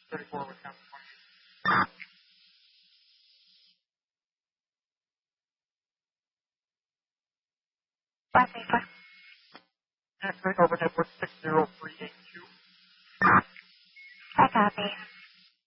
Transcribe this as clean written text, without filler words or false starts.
34 with count 28. Next, over network 6038.